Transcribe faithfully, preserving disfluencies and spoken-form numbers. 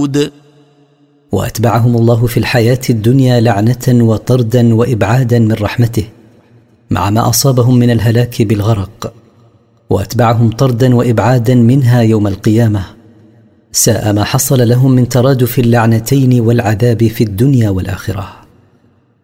ثمود. وأتبعهم الله في الحياة الدنيا لعنة وطردا وإبعادا من رحمته مع ما أصابهم من الهلاك بالغرق، وأتبعهم طردا وإبعادا منها يوم القيامة. ساء ما حصل لهم من ترادف اللعنتين والعذاب في الدنيا والآخرة.